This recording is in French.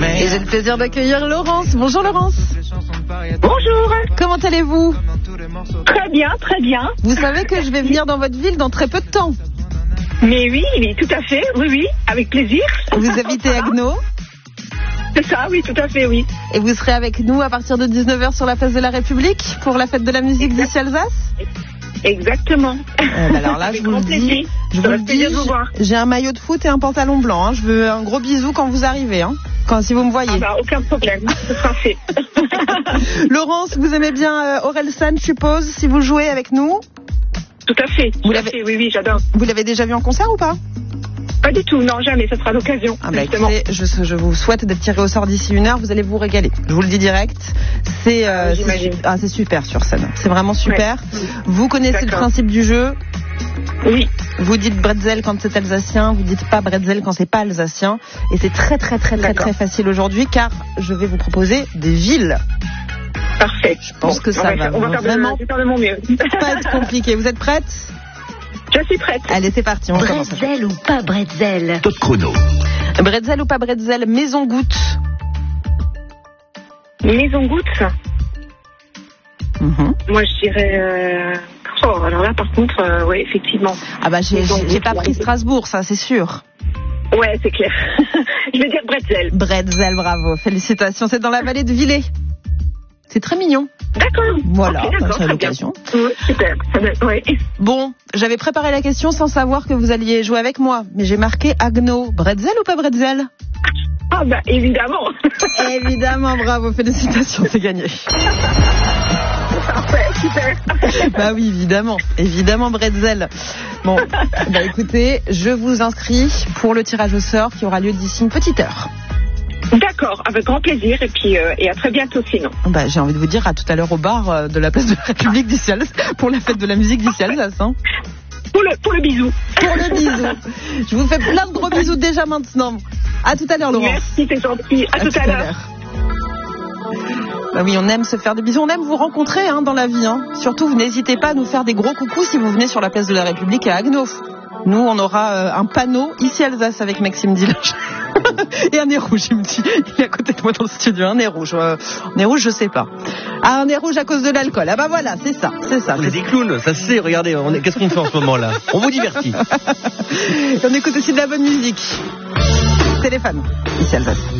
Et j'ai le plaisir d'accueillir Laurence. Bonjour Laurence. Bonjour. Comment allez-vous? Très bien, très bien. Vous savez que je vais venir dans votre ville dans très peu de temps. Mais oui, tout à fait, oui, avec plaisir. Vous habitez à Haguenau? C'est ça, oui, tout à fait, oui. Et vous serez avec nous à partir de 19h sur la place de la République pour la fête de la musique d'ici Alsace? Exactement. Alors là, je vous le dis, j'ai un maillot de foot et un pantalon blanc. Hein. Je veux un gros bisou quand vous arrivez, hein. Si vous me voyez. Ah bah, aucun problème, ce sera fait. Laurence, vous aimez bien Orelsan, je suppose, si vous jouez avec nous? Tout à fait, oui, j'adore. Vous l'avez déjà vu en concert ou pas? Pas du tout, non, jamais, ça sera l'occasion. Ah bah écoutez, je vous souhaite d'être tiré au sort d'ici 1 heure, vous allez vous régaler. Je vous le dis direct. C'est super sur scène. C'est vraiment super. Ouais. Vous connaissez le principe du jeu? Oui. Vous dites bretzel quand c'est alsacien, vous dites pas bretzel quand c'est pas alsacien. Et c'est très facile aujourd'hui car je vais vous proposer des villes. Parfait. Je pense que ça va vraiment pas être compliqué. Vous êtes prête? Je suis prête. Allez, c'est parti, on commence. Bretzel ou pas bretzel? Top chrono. Bretzel ou pas bretzel? Maison goutte. Maison goutte. Moi, je dirais... alors là, par contre, oui, effectivement. Ah bah, j'ai pas pris Strasbourg, ça, c'est sûr. Ouais, c'est clair. Je vais dire bretzel. Bretzel, bravo. Félicitations. C'est dans la vallée de Villers. C'est très mignon. D'accord. Voilà, okay, c'est l'occasion. Oui, super. Ouais. Bon, j'avais préparé la question sans savoir que vous alliez jouer avec moi, mais j'ai marqué Haguenau. Bretzel ou pas bretzel? Ah bah évidemment. Évidemment, bravo, félicitations, c'est gagné. Parfait, super. Bah oui, évidemment bretzel. Bon, bah écoutez, je vous inscris pour le tirage au sort qui aura lieu d'ici une petite heure. D'accord, avec grand plaisir, et puis et à très bientôt sinon. Bah, j'ai envie de vous dire à tout à l'heure au bar de la place de la République d'ici Alsace pour la fête de la musique d'ici Alsace. Hein. Pour le bisou. Pour le bisou. Je vous fais plein de gros bisous déjà maintenant. À tout à l'heure, Laurence. Merci, c'est gentil. À tout à l'heure. Bah oui, on aime se faire des bisous, on aime vous rencontrer dans la vie. Hein. Surtout, vous n'hésitez pas à nous faire des gros coucous si vous venez sur la place de la République à Haguenau. Nous, on aura un panneau ici Alsace avec Maxime Dillage. Et un nez rouge, il me dit. Il est à côté de moi dans le studio. Un nez rouge. Je sais pas. Ah, un nez rouge à cause de l'alcool. Ah bah voilà, c'est ça. On est des clowns, ça se sait. Regardez, qu'est-ce qu'on fait en ce moment là? On vous divertit. On écoute aussi de la bonne musique. Téléphone, ici Alsace.